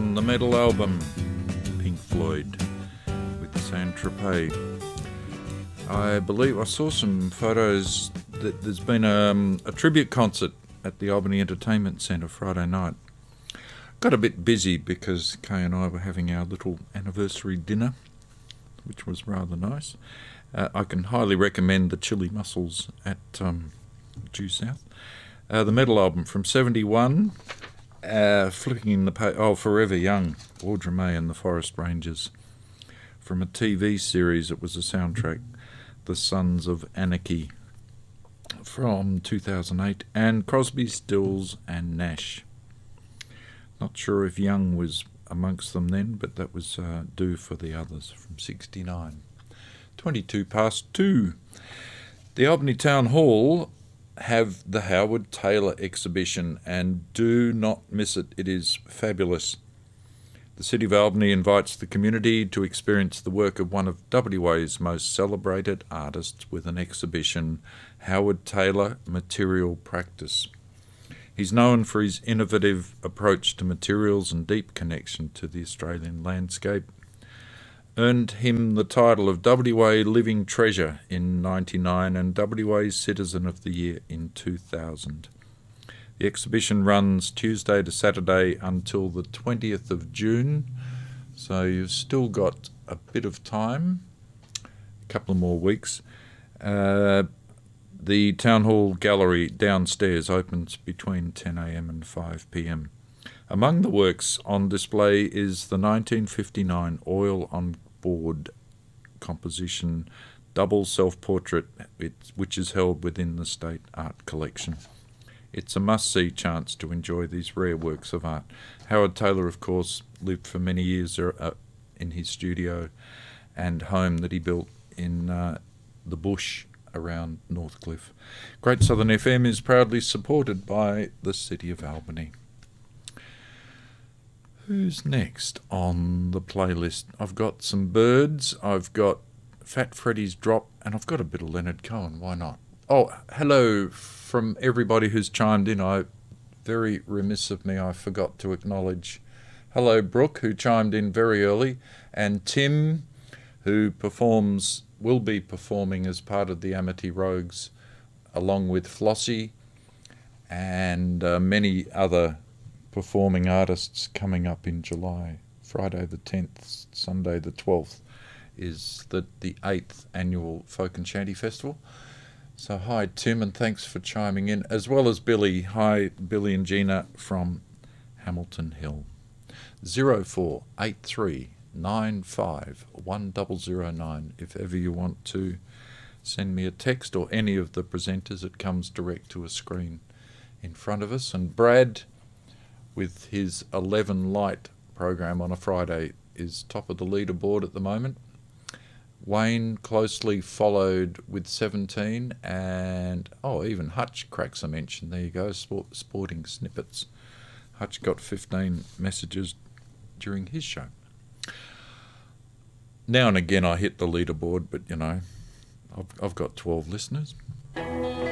on the metal album, Pink Floyd with Saint-Tropez. I believe I saw some photos that there's been a tribute concert at the Albany Entertainment Centre Friday night. Got a bit busy because Kay and I were having our little anniversary dinner, which was rather nice. I can highly recommend the chili mussels at Due South. The metal album from 71, flicking the page, Forever Young, Audra May and the Forest Rangers. From a TV series, it was a soundtrack, The Sons of Anarchy, from 2008, and Crosby, Stills and Nash. Not sure if Young was amongst them then, but that was due for the others from 69. 22 past 2. The Albany Town Hall have the Howard Taylor exhibition, and do not miss it. It is fabulous. The City of Albany invites the community to experience the work of one of WA's most celebrated artists with an exhibition, Howard Taylor Material Practice. He's known for his innovative approach to materials and deep connection to the Australian landscape. Earned him the title of WA Living Treasure in 1999 and WA Citizen of the Year in 2000. The exhibition runs Tuesday to Saturday until the 20th of June, so you've still got a bit of time, a couple more weeks. The Town Hall Gallery downstairs opens between 10 a.m. and 5 p.m. Among the works on display is the 1959 oil on board composition double self-portrait, which is held within the State Art Collection. It's a must-see chance to enjoy these rare works of art. Howard Taylor, of course, lived for many years in his studio and home that he built in the bush around Northcliffe. Great Southern FM is proudly supported by the City of Albany. Who's next on the playlist? I've got some Birds, I've got Fat Freddy's Drop, and I've got a bit of Leonard Cohen. Why not? Oh, hello from everybody who's chimed in. Very remiss of me, I forgot to acknowledge. Hello, Brooke, who chimed in very early, and Tim, who will be performing as part of the Amity Rogues, along with Flossie and many other performing artists coming up in July. Friday the 10th, Sunday the 12th is the 8th annual Folk and Shanty Festival. So hi Tim, and thanks for chiming in, as well as Billy. Hi Billy and Gina from Hamilton Hill. 0483 95 1009 if ever you want to send me a text, or any of the presenters. It comes direct to a screen in front of us. And Brad, with his 11 Light program on a Friday, is top of the leaderboard at the moment. Wayne closely followed with 17, and even Hutch cracks a mention. There you go, sporting snippets. Hutch got 15 messages during his show. Now and again I hit the leaderboard, but you know, I've got 12 listeners.